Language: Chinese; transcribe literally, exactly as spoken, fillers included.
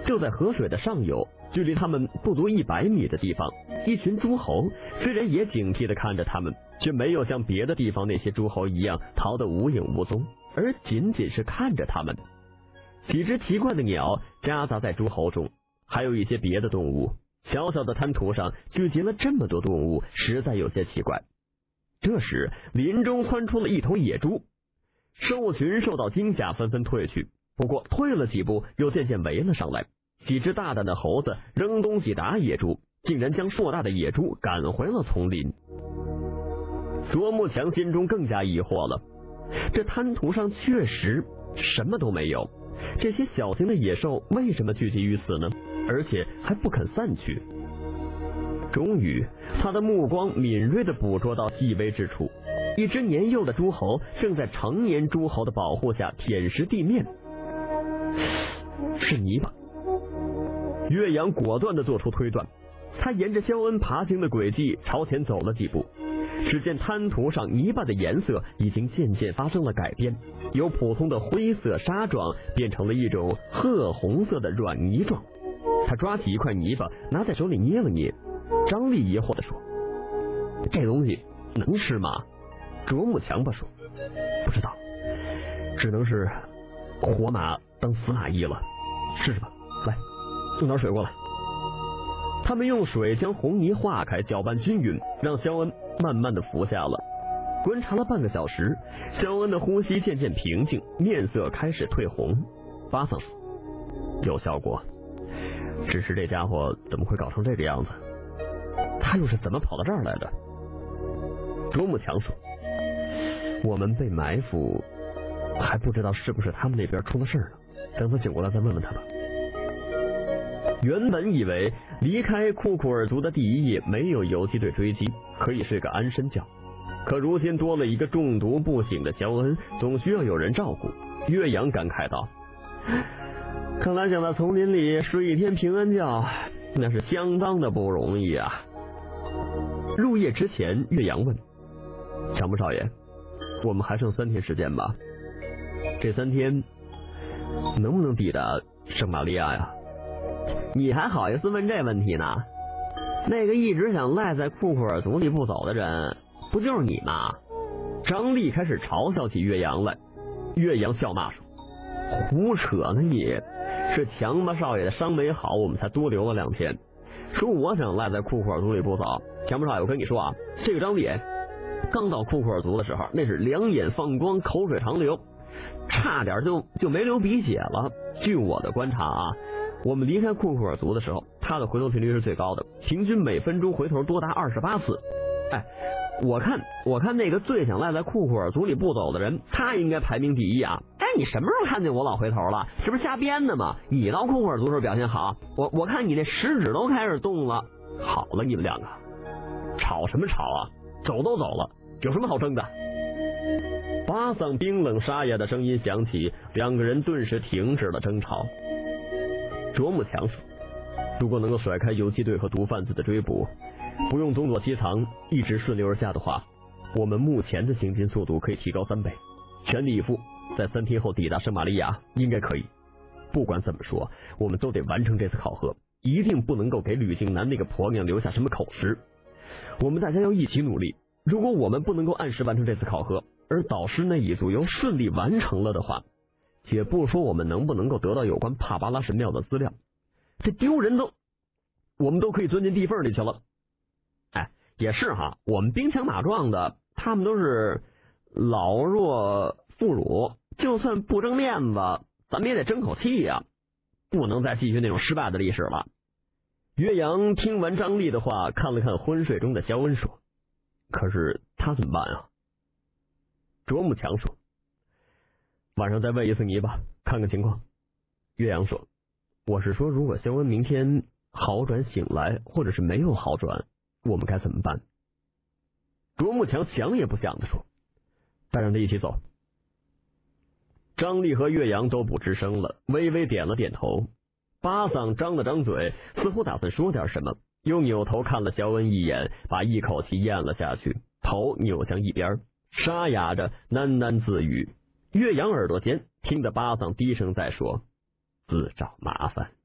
就在河水的上游，距离他们不足一百米的地方，一群诸侯虽然也警惕地看着他们，却没有像别的地方那些诸侯一样逃得无影无踪，而仅仅是看着他们。几只奇怪的鸟夹杂在诸侯中，还有一些别的动物。小小的滩涂上聚集了这么多动物，实在有些奇怪。这时林中窜出了一头野猪，兽群受到惊吓，纷纷退去，不过退了几步又渐渐围了上来。几只大胆的猴子扔东西打野猪，竟然将硕大的野猪赶回了丛林。卓木强心中更加疑惑了，这滩涂上确实什么都没有，这些小型的野兽为什么聚集于此呢？而且还不肯散去。终于他的目光敏锐地捕捉到细微之处，一只年幼的诸猴正在成年诸猴的保护下舔食地面，是泥巴。岳阳果断地做出推断，他沿着肖恩爬行的轨迹朝前走了几步，只见滩涂上泥巴的颜色已经渐渐发生了改变，由普通的灰色沙状变成了一种褐红色的软泥状。他抓起一块泥巴拿在手里捏了捏，张力疑惑地说：“这东西能吃吗？”卓木强吧说：“不知道，只能是活马当死马医了，试试吧。来，送点水过来。”他们用水将红泥化开，搅拌均匀，让肖恩慢慢地服下了。观察了半个小时，肖恩的呼吸渐渐平静，面色开始褪红。巴桑说：“有效果，只是这家伙怎么会搞成这个样子？他又是怎么跑到这儿来的？”卓木强说：“我们被埋伏，还不知道是不是他们那边出了事儿呢。等他醒过来再问问他吧。”原本以为离开库库尔族的第一夜没有游击队追击，可以睡个安身觉，可如今多了一个中毒不醒的肖恩，总需要有人照顾。岳阳感慨道：“看来想在丛林里睡一天平安觉，那是相当的不容易啊。”入夜之前，岳阳问：“强木少爷，我们还剩三天时间吧？这三天能不能抵达圣玛利亚呀？”“你还好意思问这问题呢？那个一直想赖在库库尔族里不走的人，不就是你吗？”张力开始嘲笑起岳阳来。岳阳笑骂说：“胡扯呢你！是强巴少爷的伤没好，我们才多留了两天。说我想赖在库库尔族里不走，强巴少爷，我跟你说啊，这个张力刚到库库尔族的时候，那是两眼放光，口水长流，差点就就没流鼻血了。据我的观察啊，我们离开库库尔族的时候，他的回头频率是最高的，平均每分钟回头多达二十八次。哎，我看我看那个最想赖在库库尔族里不走的人，他应该排名第一啊！哎，你什么时候看见我老回头了？这不是瞎编的吗？你到库库尔族时候表现好，我我看你那食指都开始动了。好了，你们两个吵什么吵啊？走都走了，有什么好争的？”巴桑冰冷沙哑的声音响起，两个人顿时停止了争吵。卓木强说：“如果能够甩开游击队和毒贩子的追捕，不用东躲西藏，一直顺流而下的话，我们目前的行进速度可以提高三倍，全力以赴，在三天后抵达圣玛利亚应该可以。不管怎么说，我们都得完成这次考核，一定不能够给吕静南那个婆娘留下什么口实。我们大家要一起努力，如果我们不能够按时完成这次考核，而导师那一组又顺利完成了的话，且不说我们能不能够得到有关帕巴拉神庙的资料，这丢人都我们都可以钻进地缝里去了。哎，也是哈，我们兵强马壮的，他们都是老弱妇孺，就算不争面子，咱们也得争口气呀、啊，不能再继续那种失败的历史了。”岳阳听完张力的话，看了看昏睡中的肖恩说：“可是他怎么办啊？”卓木强说：“晚上再喂一次泥巴，看看情况。”岳阳说：“我是说，如果肖恩明天好转醒来，或者是没有好转，我们该怎么办？”卓木强想也不想地说：“再让他一起走。”张力和岳阳都不吱声了，微微点了点头。巴桑张了张嘴，似乎打算说点什么，又扭头看了肖恩一眼，把一口气咽了下去，头扭向一边，沙哑着喃喃自语。岳阳耳朵尖听得巴桑低声在说：“自找麻烦。”